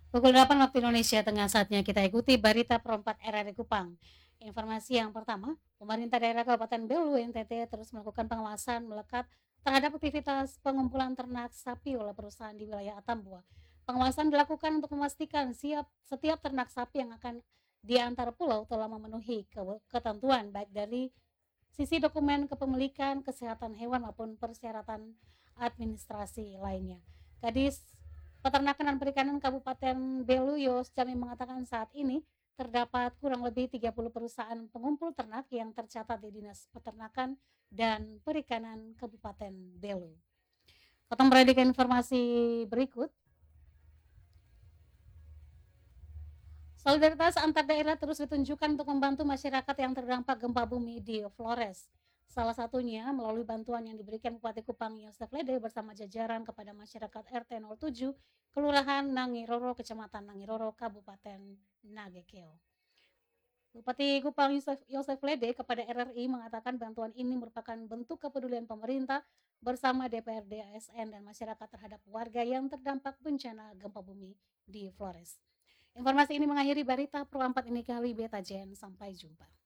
Pukul 8 waktu Indonesia Tengah, saatnya kita ikuti berita perempat RRI Kupang. Informasi yang pertama, pemerintah daerah Kabupaten Belu, NTT terus melakukan pengawasan melekat terhadap aktivitas pengumpulan ternak sapi oleh perusahaan di wilayah Atambua. Pengawasan dilakukan untuk memastikan setiap ternak sapi yang akan diantar pulau telah memenuhi ketentuan baik dari sisi dokumen kepemilikan, kesehatan hewan maupun persyaratan administrasi lainnya. Kadis Peternakan dan Perikanan Kabupaten Belu Yos Jami mengatakan saat ini terdapat kurang lebih 30 perusahaan pengumpul ternak yang tercatat di Dinas Peternakan dan Perikanan Kabupaten Belu. Potong beralih ke informasi berikut. Solidaritas antar daerah terus ditunjukkan untuk membantu masyarakat yang terdampak gempa bumi di Flores. Salah satunya melalui bantuan yang diberikan Bupati Kupang Yosef Lede bersama jajaran kepada masyarakat RT 07 Kelurahan Nangiroro, Kecamatan Nangiroro, Kabupaten Nagekeo. Bupati Kupang Yosef Lede kepada RRI mengatakan bantuan ini merupakan bentuk kepedulian pemerintah bersama DPRD, ASN, dan masyarakat terhadap warga yang terdampak bencana gempa bumi di Flores. Informasi ini mengakhiri berita Pro 4 ini kali Beta Jen. Sampai jumpa.